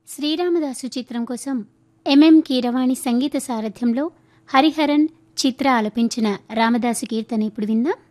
శ్రీరామదాసు చిత్రం కోసం ఎంఎం కీరవాణి సంగీత సారథ్యంలో హరిహరన్ చిత్ర ఆలపించిన రామదాసు కీర్తన ఇప్పుడు విందాం.